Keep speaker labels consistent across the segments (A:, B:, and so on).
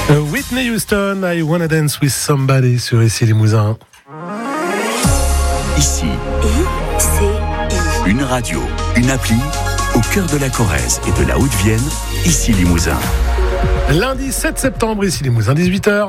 A: Whitney Houston, I Wanna Dance With Somebody sur Ici Limousin.
B: Ici, une radio, une appli, au cœur de la Corrèze et de la Haute-Vienne, Ici Limousin.
A: Lundi 7 septembre, Ici Limousin, 18h.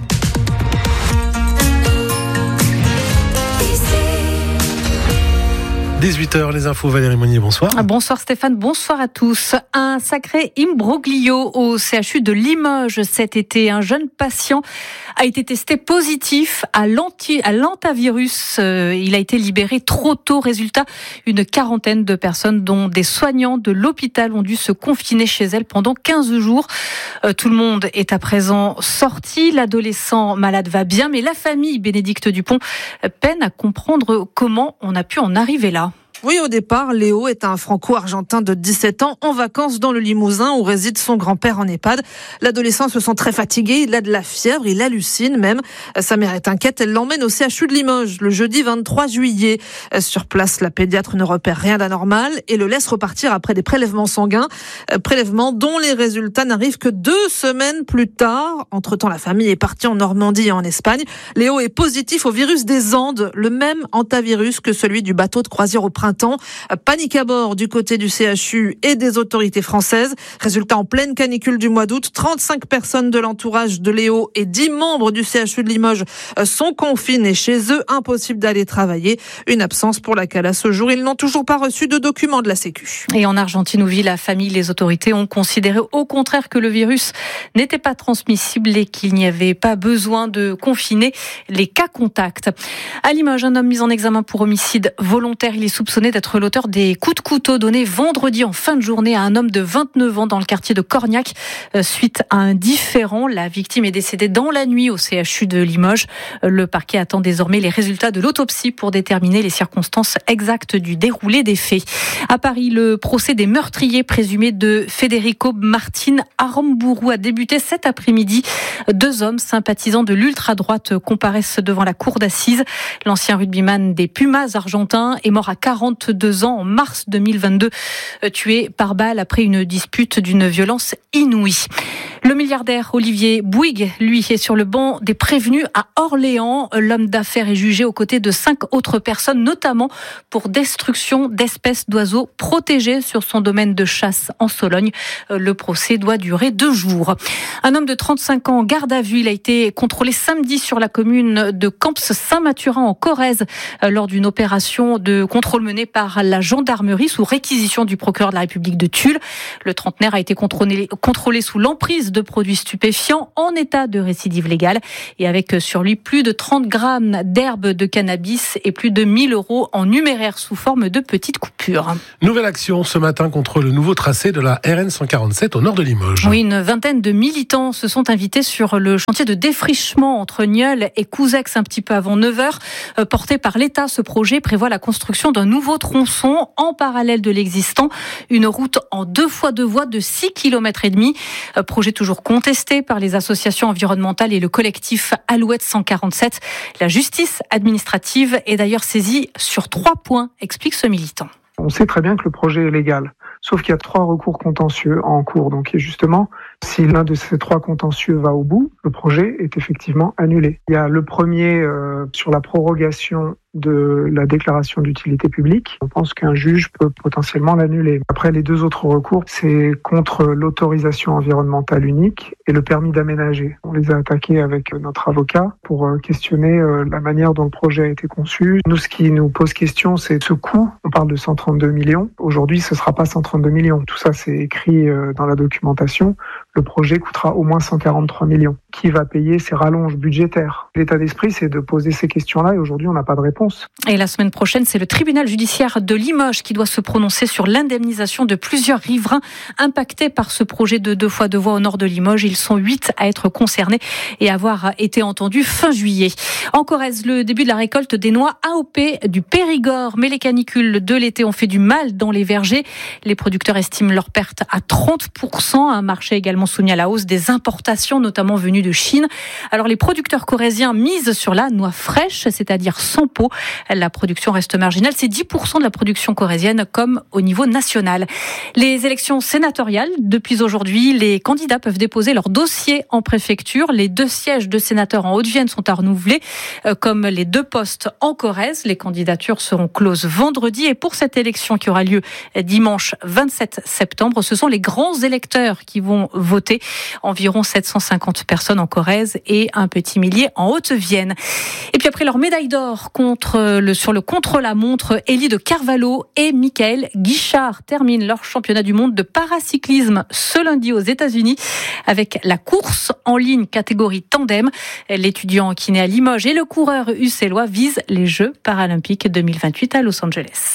A: « 18h, les infos, Valérie Monnier, bonsoir.
C: Bonsoir Stéphane, bonsoir à tous. Un sacré imbroglio au CHU de Limoges cet été. Un jeune patient a été testé positif à l'hantavirus. Il a été libéré trop tôt. Résultat, une quarantaine de personnes, dont des soignants de l'hôpital, ont dû se confiner chez elles pendant 15 jours. Tout le monde est à présent sorti. L'adolescent malade va bien, mais la famille Bénédicte Dupont peine à comprendre comment on a pu en arriver là.
D: Oui, au départ, Léo est un franco-argentin de 17 ans en vacances dans le Limousin où réside son grand-père en EHPAD. L'adolescent se sent très fatigué, il a de la fièvre, il hallucine même. Sa mère est inquiète, elle l'emmène au CHU de Limoges le jeudi 23 juillet. Sur place, la pédiatre ne repère rien d'anormal et le laisse repartir après des prélèvements sanguins. Prélèvements dont les résultats n'arrivent que 2 semaines plus tard. Entre-temps, la famille est partie en Normandie et en Espagne. Léo est positif au virus des Andes, le même hantavirus que celui du bateau de croisière au printemps. Panique à bord du côté du CHU et des autorités françaises. Résultat, en pleine canicule du mois d'août, 35 personnes de l'entourage de Léo et 10 membres du CHU de Limoges sont confinés chez eux. Impossible d'aller travailler. Une absence pour laquelle, à ce jour, ils n'ont toujours pas reçu de documents de la Sécu.
C: Et en Argentine, où vit la famille, les autorités ont considéré au contraire que le virus n'était pas transmissible et qu'il n'y avait pas besoin de confiner les cas contacts. À Limoges, un homme mis en examen pour homicide volontaire. Il est soupçonné d'être l'auteur des coups de couteau donnés vendredi en fin de journée à un homme de 29 ans dans le quartier de Corgnac. Suite à un différend, la victime est décédée dans la nuit au CHU de Limoges. Le parquet attend désormais les résultats de l'autopsie pour déterminer les circonstances exactes du déroulé des faits. À Paris, le procès des meurtriers présumés de Federico Martin Aramburu a débuté cet après-midi. 2 hommes sympathisants de l'ultra-droite comparaissent devant la cour d'assises. L'ancien rugbyman des Pumas argentins est mort à 42 ans en mars 2022, tué par balle après une dispute d'une violence inouïe. Le milliardaire Olivier Bouygues, lui, est sur le banc des prévenus à Orléans. L'homme d'affaires est jugé aux côtés de 5 autres personnes, notamment pour destruction d'espèces d'oiseaux protégés sur son domaine de chasse en Sologne. Le procès doit durer 2 jours. Un homme de 35 ans en garde à vue, il a été contrôlé samedi sur la commune de Camps-Saint-Mathurin en Corrèze lors d'une opération de contrôle menée par la gendarmerie sous réquisition du procureur de la République de Tulle. Le trentenaire a été contrôlé sous l'emprise de produits stupéfiants en état de récidive légale et avec sur lui plus de 30 grammes d'herbe de cannabis et plus de 1 000 € en numéraire sous forme de petites coupures.
A: Nouvelle action ce matin contre le nouveau tracé de la RN 147 au nord de Limoges.
C: Oui, une vingtaine de militants se sont invités sur le chantier de défrichement entre Nieul et Couzex un petit peu avant 9h. Porté par l'État, ce projet prévoit la construction d'un nouveau tronçon en parallèle de l'existant. Une route en 2x2 voies de 6,5 km. Projet toujours contesté par les associations environnementales et le collectif Alouette 147. La justice administrative est d'ailleurs saisie sur 3 points, explique ce militant.
E: On sait très bien que le projet est légal, sauf qu'il y a 3 recours contentieux en cours. Donc justement, si l'un de ces 3 contentieux va au bout, le projet est effectivement annulé. Il y a le premier sur la prorogation de la déclaration d'utilité publique. On pense qu'un juge peut potentiellement l'annuler. Après, les 2 autres recours, c'est contre l'autorisation environnementale unique et le permis d'aménager. On les a attaqués avec notre avocat pour questionner la manière dont le projet a été conçu. Nous, ce qui nous pose question, c'est ce coût. On parle de 132 millions. Aujourd'hui, ce ne sera pas 132 millions. Tout ça, c'est écrit dans la documentation. Le projet coûtera au moins 143 millions. Qui va payer ces rallonges budgétaires? L'état d'esprit, c'est de poser ces questions-là et aujourd'hui, on n'a pas de réponse.
C: Et la semaine prochaine, c'est le tribunal judiciaire de Limoges qui doit se prononcer sur l'indemnisation de plusieurs riverains impactés par ce projet de 2x2 voies au nord de Limoges. Ils sont 8 à être concernés et à avoir été entendus fin juillet. En Corrèze, le début de la récolte des noix AOP du Périgord. Mais les canicules de l'été ont fait du mal dans les vergers. Les producteurs estiment leur perte à 30%. Un marché également également soumis à la hausse des importations, notamment venues de Chine. Alors les producteurs corésiens misent sur la noix fraîche, c'est-à-dire sans peau. La production reste marginale, c'est 10% de la production corésienne comme au niveau national. Les élections sénatoriales, depuis aujourd'hui, les candidats peuvent déposer leur dossier en préfecture. Les 2 sièges de sénateurs en Haute-Vienne sont à renouveler, comme les 2 postes en Corrèze. Les candidatures seront closes vendredi. Et pour cette élection qui aura lieu dimanche 27 septembre, ce sont les grands électeurs qui vont voter. Environ 750 personnes en Corrèze et un petit millier en Haute-Vienne. Et puis après leur médaille d'or sur le contre-la-montre, Élie de Carvalho et Michael Guichard terminent leur championnat du monde de paracyclisme ce lundi aux États-Unis avec la course en ligne catégorie tandem. L'étudiant qui naît à Limoges et le coureur ucélois visent les Jeux paralympiques 2028 à Los Angeles.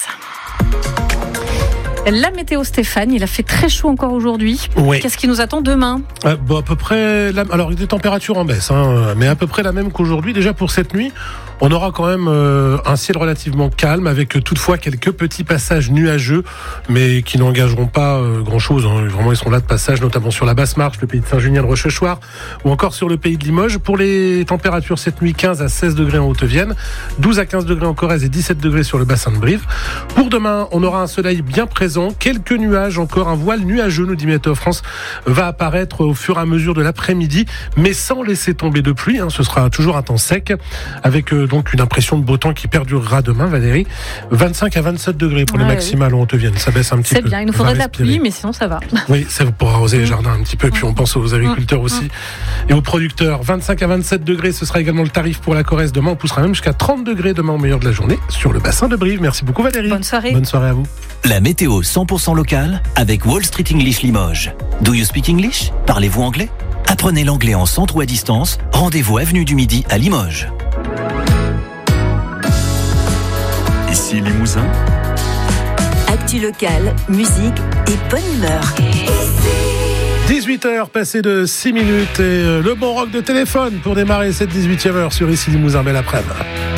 C: La météo, Stéphane, il a fait très chaud encore aujourd'hui.
A: Oui.
C: Qu'est-ce qui nous attend demain ?
A: À peu près. Alors, des températures en baisse, mais à peu près la même qu'aujourd'hui. Déjà pour cette nuit, on aura quand même un ciel relativement calme, avec toutefois quelques petits passages nuageux, mais qui n'engageront pas grand-chose. Vraiment, ils seront là de passage, notamment sur la Basse-Marche, le pays de Saint-Junien, de Rochechouart, ou encore sur le pays de Limoges. Pour les températures cette nuit, 15 à 16 degrés en Haute-Vienne, 12 à 15 degrés en Corrèze et 17 degrés sur le bassin de Brive. Pour demain, on aura un soleil bien présent. Quelques nuages, encore un voile nuageux, nous dit Météo France, va apparaître au fur et à mesure de l'après-midi, mais sans laisser tomber de pluie. Ce sera toujours un temps sec, avec donc une impression de beau temps qui perdurera demain, Valérie. 25 à 27 degrés pour les maximales en Haute-Vienne. Ça baisse un petit peu.
C: C'est bien, il nous faudrait de la pluie, mais sinon ça va.
A: Oui, ça pour arroser les jardins un petit peu, puis on pense aux agriculteurs aussi et aux producteurs. 25 à 27 degrés, ce sera également le tarif pour la Corrèze. Demain, on poussera même jusqu'à 30 degrés demain au meilleur de la journée sur le bassin de Brive. Merci beaucoup, Valérie.
C: Bonne soirée.
A: Bonne soirée à vous.
B: La météo 100% locale avec Wall Street English Limoges. Do you speak English? Parlez-vous anglais? Apprenez l'anglais en centre ou à distance. Rendez-vous avenue du Midi à Limoges. Ici Limousin.
F: Actu locale, musique et bonne humeur.
A: 18h passées de 6 minutes et le bon rock de téléphone pour démarrer cette 18e heure sur Ici Limousin. Belle après-midi.